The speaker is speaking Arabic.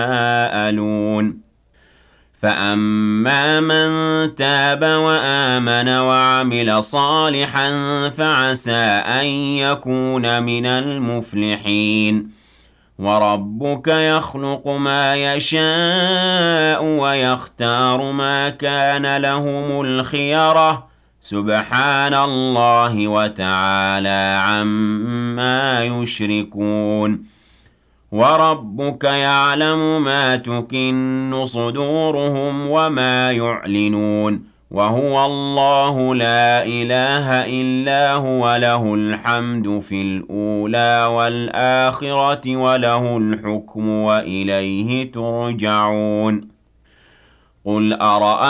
يتساءلون فأما من تاب وآمن وعمل صالحا فعسى أن يكون من المفلحين وربك يخلق ما يشاء ويختار ما كان لهم الخيرة سبحان الله وتعالى عما يشركون وربك يعلم ما تكن صدورهم وما يعلنون وهو الله لا إله إلا هو له الحمد في الأولى والآخرة وله الحكم وإليه ترجعون قل أرأيتم